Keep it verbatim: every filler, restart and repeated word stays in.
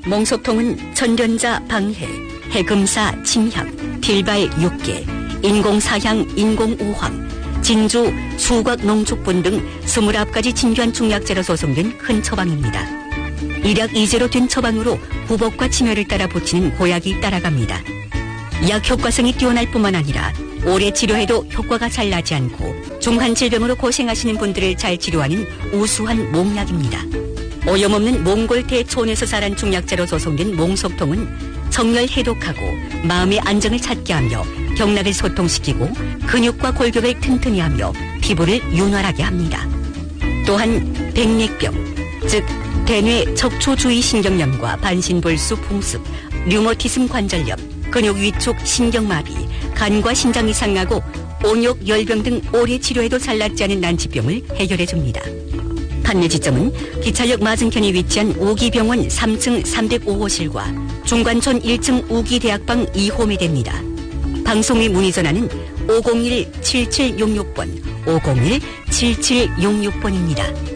몽석통은 천변자 방해, 해금사 침향, 필발 육계, 인공사향, 인공우황, 진주, 수곽, 농축분 등 스물아홉 가지 진귀한 중약재로 조성된 큰 처방입니다. 일약 이제로 된 처방으로 부복과 치매를 따라 붙이는 고약이 따라갑니다. 약 효과성이 뛰어날 뿐만 아니라 오래 치료해도 효과가 잘 나지 않고 중한 질병으로 고생하시는 분들을 잘 치료하는 우수한 몽약입니다. 오염없는 몽골 대초원에서 자란 중약재로 조성된 몽석통은 정열 해독하고 마음의 안정을 찾게 하며 경락을 소통시키고 근육과 골격을 튼튼히 하며 피부를 윤활하게 합니다. 또한 백맥병, 즉 대뇌 척추주위 신경염과 반신불수 풍습, 류머티즘 관절염, 근육 위축 신경마비, 간과 신장 이상하고 온욕 열병 등 오래 치료해도 잘 낫지 않은 난치병을 해결해줍니다. 판매 지점은 기차역 맞은편에 위치한 우기병원 삼 층 삼백오 호실과 중관촌 일 층 우기대학방 이 호에 됩니다. 방송의 문의 전화는 오공일 칠칠육육 번, 오공일 칠칠육육 번입니다.